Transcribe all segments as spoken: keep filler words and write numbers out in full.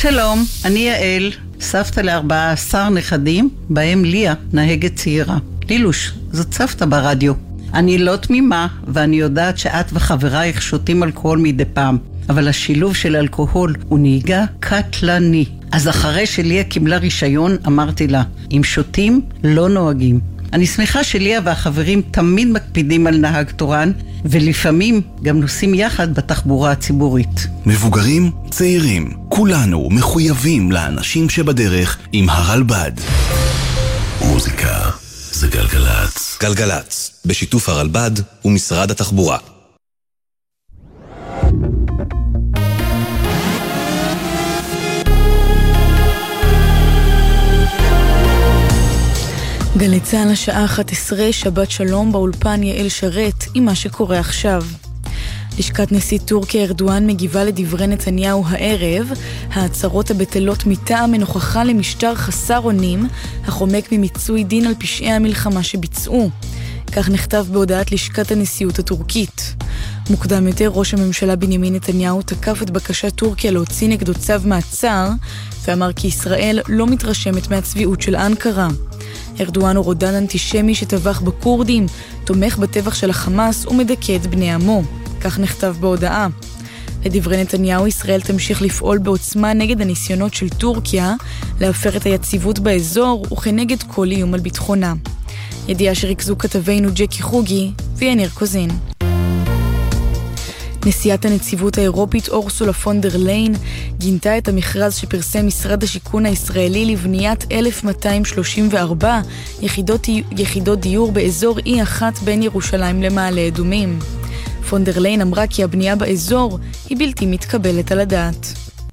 שלום, אני יעל, סבתא לארבעה עשר נכדים, בהם ליה, נהגת צעירה. לילוש, זאת סבתא ברדיו. אני לא תמימה, ואני יודעת שאת וחברייך שותים אלכוהול מדי פעם, אבל השילוב של אלכוהול הוא נהיגה קטלני. אז אחרי שליה קיבלה רישיון, אמרתי לה, אם שותים, לא נוהגים. אני שמחה שליה והחברים תמיד מקפידים על נהג תורן, ולפעמים גם נוסעים יחד בתחבורה הציבורית. מבוגרים, צעירים, כולנו מחויבים לאנשים שבדרך עם הרלב"ד. מוזיקה זה גלגלץ. גלגלץ, בשיתוף הרלב"ד ומשרד התחבורה. גלי צהל השעה אחת עשרה, שבת שלום, באולפן יעל שרת עם מה שקורה עכשיו. לשכת נשיא טורקיה ארדואן מגיבה לדברי נתניהו הערב, ההצהרות הבטלות מטעם מנוכחה למשטר חסר אונים, החומק ממיצוי דין על פשעי המלחמה שביצעו. כך נכתב בהודעת לשכת הנשיאות הטורקית. מוקדם יותר ראש הממשלה בנימין נתניהו תקף את בקשת טורקיה להוציא נגדו צו מעצר, ואמר כי ישראל לא מתרשמת מהצביעות של אנקרה. ארדואן הוא רודן אנטישמי שטבח בקורדים, תומך בטבח של החמאס ומדכא את בני עמו. כך נכתב בהודעה. לדברי נתניהו, ישראל תמשיך לפעול בעוצמה נגד הניסיונות של טורקיה להפר את היציבות באזור וכנגד כל איום על ביטחונה. ידיעה שריכזו כתבינו ג'קי חוגי ויניר קוזין. נשיאת הנציבות האירופית אורסולה פון דר ליין גינתה את המכרז שפרסם משרד השיכון הישראלי לבניית אלף מאתיים שלושים וארבע יחידות, יחידות דיור באזור אי אחת בין ירושלים למעלה אדומים. פון דר ליין אמרה כי הבנייה באזור היא בלתי מתקבלת על הדעת.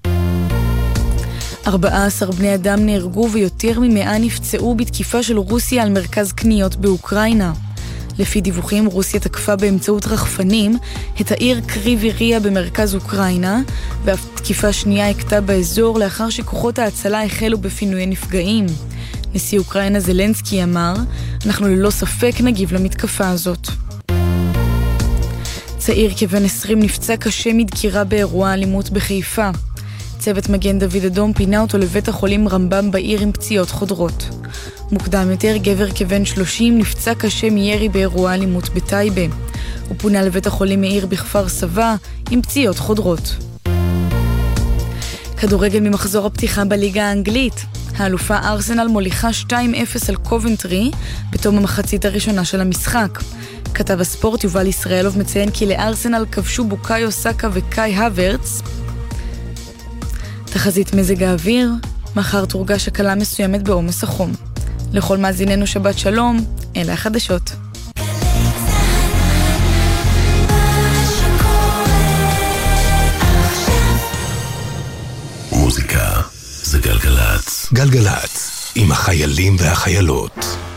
ארבעה עשר בני אדם נהרגו ויותר ממאה נפצעו בתקיפה של רוסיה על מרכז קניות באוקראינה. לפי דיווחים, רוסיה תקפה באמצעות רחפנים את העיר קריביריה במרכז אוקראינה, ואף תקיפה שנייה הכתה באזור לאחר שכוחות ההצלה החלו בפינוי נפגעים. נשיא אוקראינה זלנסקי אמר, אנחנו ללא ספק נגיב למתקפה הזאת. צעיר כבן עשרים נפצע קשה מדקירה באירוע אלימות בחיפה. צוות מגן דוד אדום פינה אותו לבית החולים רמב"ם בעיר עם פציעות חודרות. מוקדם יותר, גבר כבן שלושים נפצע קשה מירי באירוע אלימות בטייבה. הוא פונה לבית החולים מאיר בכפר סבא עם פציעות חודרות. כדורגל ממחזור הפתיחה בליגה האנגלית. האלופה ארסנל מוליכה שתיים אפס על קובנטרי בתום המחצית הראשונה של המשחק. כתב הספורט יובל ישראלוב מציין כי לארסנל כבשו בוקאיו סאקה וקאי הוורץ. תחזית מזג האוויר, מחר תורגש הקלה מסוימת בעומס החום. לכל מאזיננו שבת שלום, אלה החדשות. מוזיקה זה גלגלץ. גלגלץ, עם החיילים והחיילות.